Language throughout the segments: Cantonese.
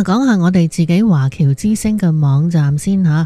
講下我哋自己華僑之聲嘅網站先吓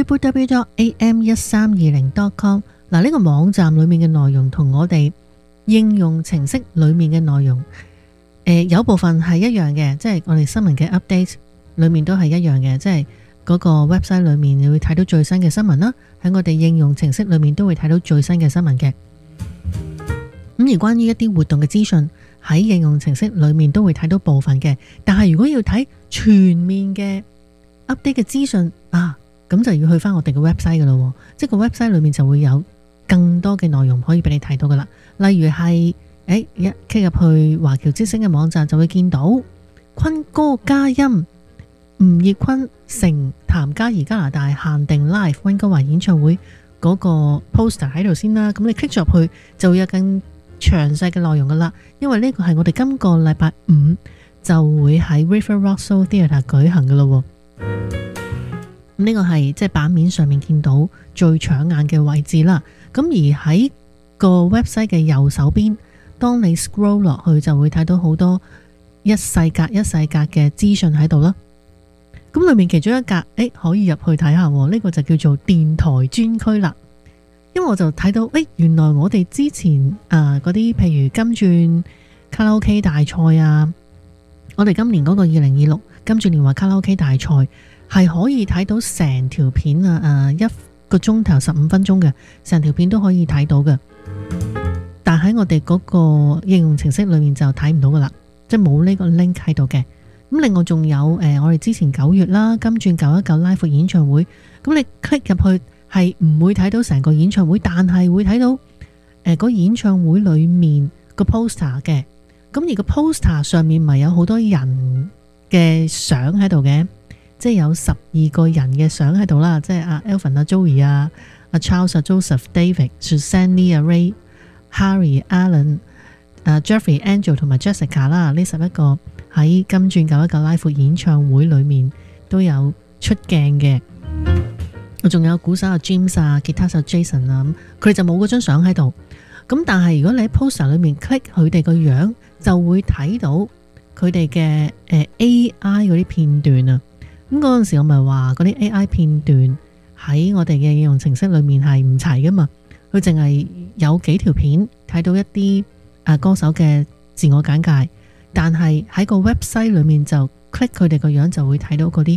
www.am1320.com。 嗱，呢個網站裏面嘅內容同我哋應用程式裏面嘅內容有部分係一樣嘅，即係我哋新聞嘅 update 裏面都係一樣嘅，即係嗰個 website 裏面你會睇到最新嘅新聞啦，喺我哋應用程式裏面都會睇到最新嘅新聞嘅。咁而關於一啲活動嘅資訊喺應用程式裏面都會睇到部分嘅，但係如果要睇全面嘅 update 嘅資訊啊，咁就要去翻我哋嘅 website 噶啦，即係個 website 裏面就會有更多嘅內容可以俾你睇到噶啦。例如係一 click 入去華僑之聲嘅網站就會見到坤哥嘉音吳業坤成譚嘉儀加拿大限定 live 溫哥華演唱會嗰個 poster 喺度先啦，咁你 click 咗入去就會有更詳細嘅內容噶啦，因為呢個係我哋今個禮拜五就會喺 River Rock Soul Theatre 舉行噶咯。咁呢個係即係版面上面見到最搶眼嘅位置啦。咁而喺個 website 嘅右手邊，當你 scroll 落去就會睇到好多一細格一細格嘅資訊喺度啦。咁裏面其中一格可以入去睇下，呢個就叫做電台專區啦。因為我就睇到原來我哋之前嗰啲譬如金鑽卡拉 OK 大賽啊，我哋今年嗰個2026金鑽年華卡拉 OK 大賽係可以睇到成條片啊，1個鐘頭15分鐘嘅成條片都可以睇到嘅，但喺我哋嗰個應用程式裏面就睇唔到噶啦，即係冇呢個 link 喺度嘅。咁另外仲有我哋之前9月啦金鑽919 live 演唱會，咁你 click 入去係唔會睇到成個演唱會，但係會睇到個演唱會裏面個 poster 嘅。咁而個 poster 上面咪有好多人嘅相喺度嘅，即係有12個人嘅相喺度啦，即係阿 Elvin 啊 Joey 啊 Charles 啊 Joseph David Susan Lee 啊 Ray Harry Alan Jeffrey Angel 同埋 Jessica 啦，呢11個喺金鑽919 live 演唱會裏面都有出鏡嘅。仲有鼓手阿 James 啊，吉他手 Jason 啊，佢哋就冇嗰張相喺度。咁但係如果你喺 poster 裏面 click 佢哋個樣，就會睇到佢哋嘅AI 嗰啲片段啊。咁嗰陣時我咪話嗰啲 AI 片段喺我哋嘅應用程式裏面係唔齊噶嘛，佢淨係有幾條片睇到一啲歌手嘅自我簡介，但係喺個 website 裏面就 click 佢哋個樣就會睇到嗰啲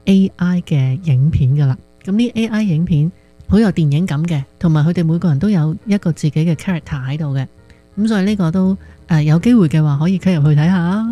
AI 嘅影片噶啦。咁啲 AI 影片好有電影感嘅，同埋佢哋每個人都有一個自己嘅 character 喺度嘅，咁所以呢個都有機會嘅話可以 click 入去睇下。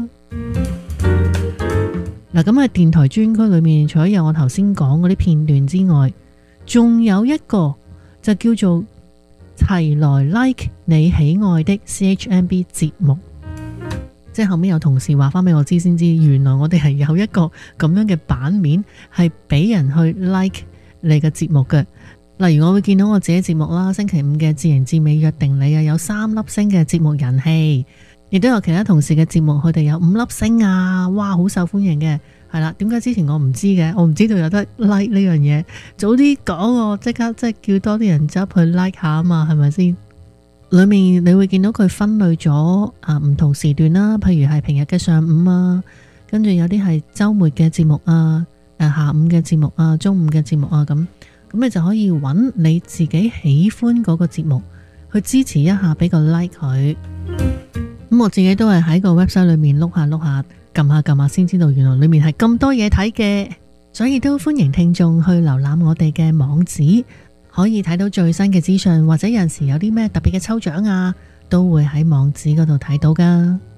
嗱，咁喺電台專區裏面，除咗有我頭先講嗰啲片段之外，仲有一個就叫做齊來 like 你喜愛的 CHMB 節目，即係後面有同事話翻俾我知先知，原來我哋係有一個咁樣嘅版面係俾人去 like 你嘅節目嘅。例如我會見到我自己節目啦，星期五嘅自言自美約定你啊，有3粒星嘅節目人氣，亦都有其他同事嘅節目，佢哋有5粒星啊，哇，好受歡迎嘅。係啦，點解之前我唔知嘅？我唔知道有得 like 呢樣嘢，早啲講我即刻即係叫多啲人走去 like 下啊嘛，係咪先？裏面你會見到佢分類咗唔同時段啦，譬如係平日嘅上午啊，跟住有啲係周末嘅節目啊，下午嘅節目啊，中午嘅節目啊，咁你就可以揾你自己喜歡嗰個節目去支持一下，俾個 like 佢。咁我自己都係喺個 website 裏面碌下碌下，撳下撳下先知道原來裏面係咁多嘢睇嘅，所以都歡迎聽眾去瀏覽我哋嘅網址，可以睇到最新嘅資訊，或者有陣時有啲咩特別嘅抽獎啊，都會喺網址嗰度睇到噶。